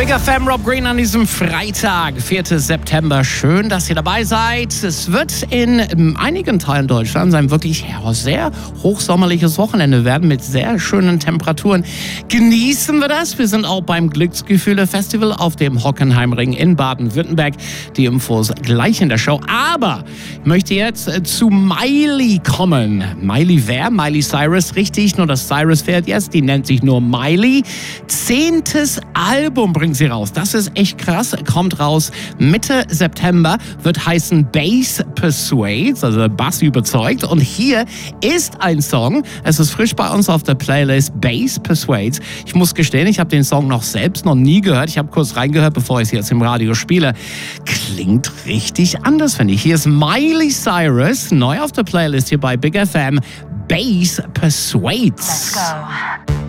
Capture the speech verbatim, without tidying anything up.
Big F M, Rob Green an diesem Freitag, vierten September. Schön, dass ihr dabei seid. Es wird in einigen Teilen Deutschlands ein wirklich sehr hochsommerliches Wochenende werden mit sehr schönen Temperaturen. Genießen wir das. Wir sind auch beim Glücksgefühle-Festival auf dem Hockenheimring in Baden-Württemberg. Die Infos gleich in der Show. Aber ich möchte jetzt zu Miley kommen. Miley wer? Miley Cyrus, richtig. Nur das Cyrus fährt jetzt. Die nennt sich nur Miley. Zehntes Album bringt sie raus. Das ist echt krass. Kommt raus Mitte September. Wird heißen Bass Persuades, also Bass überzeugt. Und hier ist ein Song. Es ist frisch bei uns auf der Playlist. Bass Persuades. Ich muss gestehen, ich habe den Song noch selbst noch nie gehört. Ich habe kurz reingehört, bevor ich es jetzt im Radio spiele. Klingt richtig anders, finde ich. Hier ist Miley Cyrus, neu auf der Playlist hier bei Big F M. Bass Persuades. Let's go.